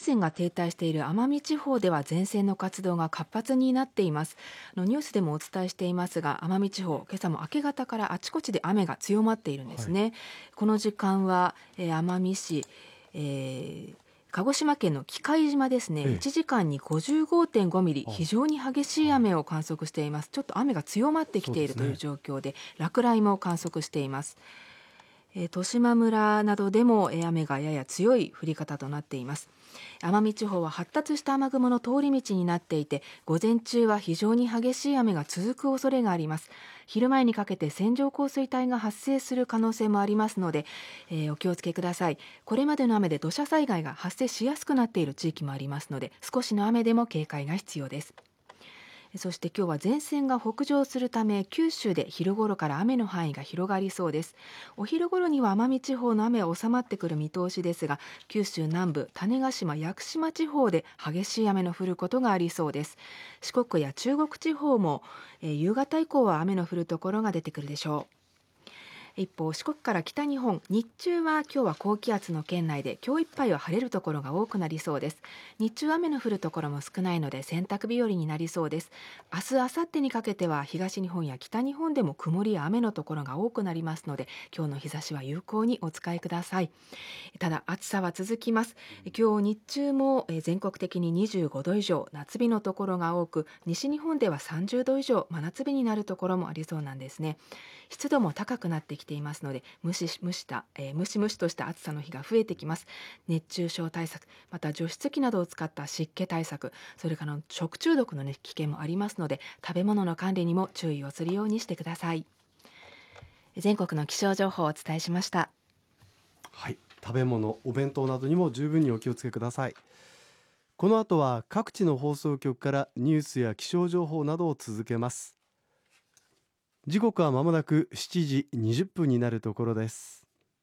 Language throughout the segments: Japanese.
線が停滞している奄美地方では前線の活動が活発になっています。ニュースでもお伝えしていますが、奄美地方、今朝も明け方からあちこちで雨が強まっているんですね。この時間は、奄美市、鹿児島県の喜界島ですね、1時間に55.5ミリ、非常に激しい雨を観測しています。ちょっと雨が強まってきているという状況で、落雷も観測しています。十島村などでも雨がやや強い降り方となっています。奄美地方は発達した雨雲の通り道になっていて、午前中は非常に激しい雨が続く恐れがあります。昼前にかけて線状降水帯が発生する可能性もありますので、お気をつけください。これまでの雨で土砂災害が発生しやすくなっている地域もありますので、少しの雨でも警戒が必要です。そして今日は前線が北上するため、九州で昼頃から雨の範囲が広がりそうです。お昼頃には奄美地方の雨は収まってくる見通しですが、九州南部、種子島、屋久島地方で激しい雨の降ることがありそうです。四国や中国地方も、夕方以降は雨の降るところが出てくるでしょう。一方、四国から北日本、日中は今日は高気圧の圏内で、今日いっぱいは晴れるところが多くなりそうです。日中雨の降るところも少ないので洗濯日和になりそうです。明日、明後日にかけては東日本や北日本でも曇りや雨のところが多くなりますので、今日の日差しは有効にお使いください。ただ暑さは続きます。今日日中も全国的に25度以上、夏日のところが多く、西日本では30度以上、真夏日になるところもありそうなんですね。湿度も高くなってきていますので、ムシムシとした暑さの日が増えてきます。熱中症対策、また除湿機などを使った湿気対策、それから食中毒の、危険もありますので、食べ物の管理にも注意をするようにしてください。全国の気象情報をお伝えしました。 はい、食べ物、お弁当などにも十分にお気をつけください。この後は各地の放送局からニュースや気象情報などを続けます。時刻はまもなく7時20分になるところです。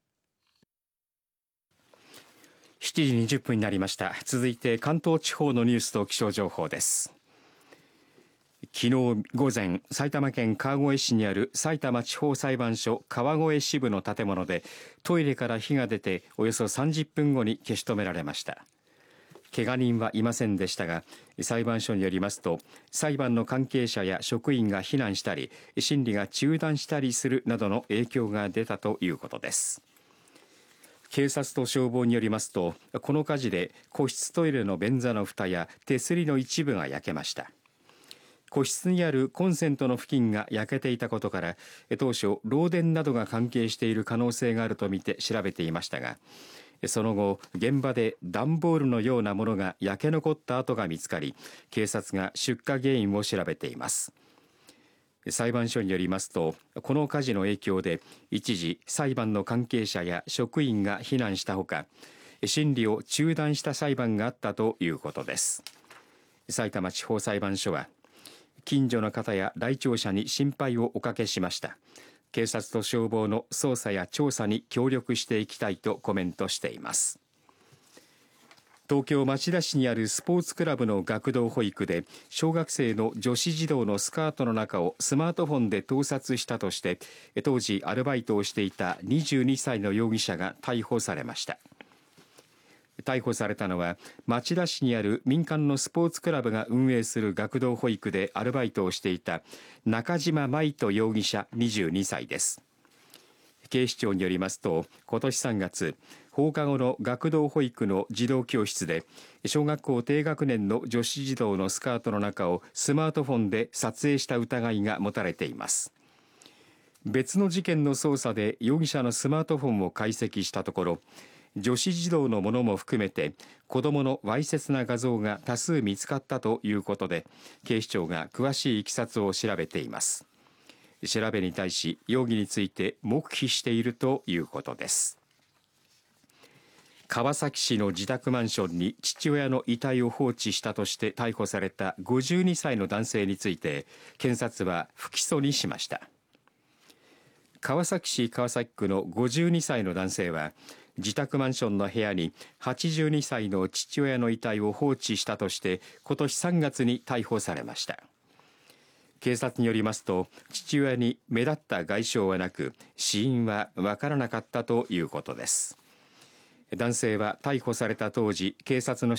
7時20分になりました。続いて関東地方のニュースと気象情報です。昨日午前、埼玉県川越市にあるさいたま地方裁判所川越支部の建物でトイレから火が出ておよそ30分後に消し止められました。怪我人はいませんでしたが、裁判所によりますと、裁判の関係者や職員が避難したり審理が中断したりするなどの影響が出たということです。警察と消防によりますと、この火事で個室トイレの便座の蓋や手すりの一部が焼けました。個室にあるコンセントの付近が焼けていたことから、当初漏電などが関係している可能性があるとみて調べていましたが、その後現場で段ボールのようなものが焼け残った跡が見つかり、警察が出火原因を調べています。裁判所によりますと、この火事の影響で一時裁判の関係者や職員が避難したほか、審理を中断した裁判があったということです。さいたま地方裁判所は、近所の方や来庁者に心配をおかけしました。警察と消防の捜査や調査に協力していきたいとコメントしています。東京町田市にあるスポーツクラブの学童保育で、小学生の女子児童のスカートの中をスマートフォンで盗撮したとして、当時アルバイトをしていた22歳の容疑者が逮捕されました。逮捕されたのは、町田市にある民間のスポーツクラブが運営する学童保育でアルバイトをしていた中島舞斗容疑者22歳です。警視庁によりますと、今年3月、放課後の学童保育の児童教室で、小学校低学年の女子児童のスカートの中をスマートフォンで撮影した疑いが持たれています。別の事件の捜査で容疑者のスマートフォンを解析したところ、女子児童のものも含めて子どものわいせつな画像が多数見つかったということで、警視庁が詳しいいきさつを調べています。調べに対し容疑について黙秘しているということです。川崎市の自宅マンションに父親の遺体を放置したとして逮捕された52歳の男性について、検察は不起訴にしました。川崎市川崎区の52歳の男性は、自宅マンションの部屋に82歳の父親の遺体を放置したとして今年3月に逮捕されました。警察によりますと、父親に目立った外傷はなく、死因は分からなかったということです。男性は逮捕された当時、警察の